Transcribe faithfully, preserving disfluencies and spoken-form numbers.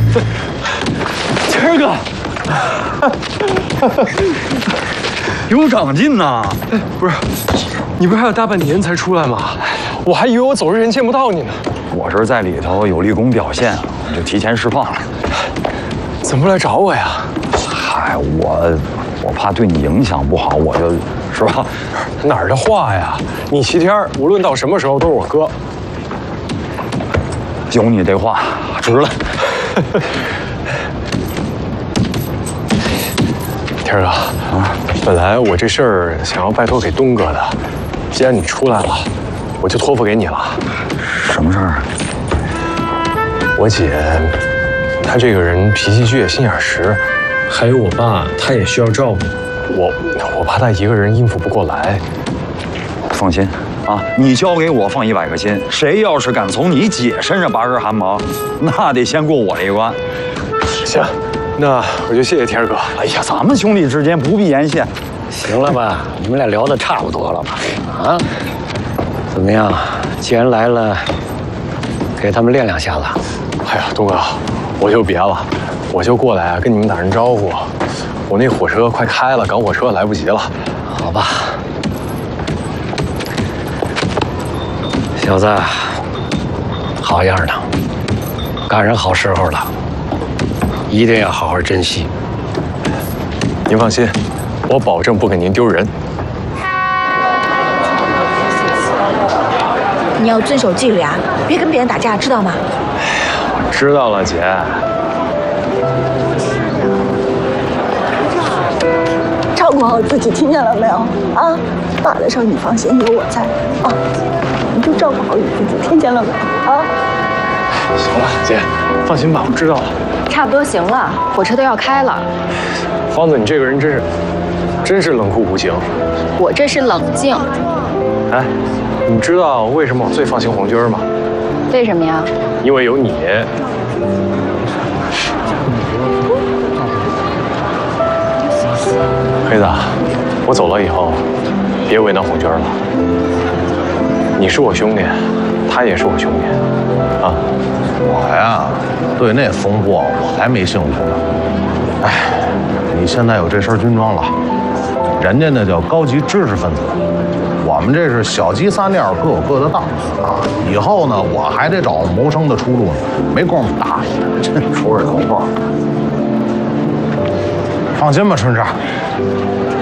谦儿哥，有长进呐！ 不是，你不是还有大半年才出来吗？我还以为我走之前见不到你呢。 我是在里头有立功表现，就提前释放了。 怎么不来找我呀？ 嗨，我我怕对你影响不好，我就，是吧？ 哪儿的话呀？你齐天儿，无论到什么时候都是我哥。 有你这话，值了。 天儿哥啊，本来我这事儿想要拜托给东哥的，既然你出来了，我就托付给你了。 什么事儿？ 我姐，她这个人脾气倔，心眼实，还有我爸，他也需要照顾。我我怕他一个人应付不过来。 放心啊，你交给我放一百个心。谁要是敢从你姐身上拔根汗毛，那得先过我这一关。 行，那我就谢谢天儿哥。 哎呀，咱们兄弟之间不必言谢。 行了吧，你们俩聊得差不多了吧？啊，怎么样？既然来了，给他们练两下子。 哎呀，东哥，我就别了，我就过来跟你们打声招呼。我那火车快开了，赶火车来不及了。 好吧，小子，好样的，赶上好时候了，一定要好好珍惜。 您放心，我保证不给您丢人。 你要遵守纪律啊，别跟别人打架，知道吗？ 知道了，姐。 照顾好自己，听见了没有？啊，爸的事儿你放心，有我在啊，你就照顾好你自己，听见了没有？啊。 行了，姐，放心吧，我知道了。 差不多行了，火车都要开了。 芳子，你这个人真是，真是冷酷无情。 我这是冷静。 哎，你知道为什么我最放心皇军吗？ 为什么呀？ 因为有你。黑子，我走了以后，别为难红军了。你是我兄弟，他也是我兄弟，啊。 我呀，对那风波我才没兴趣呢。哎，你现在有这身军装了，人家那叫高级知识分子，我们这是小鸡撒尿各有各的道啊。以后呢，我还得找谋生的出路呢，没工夫搭理，真出尔头破。放心吧，春山。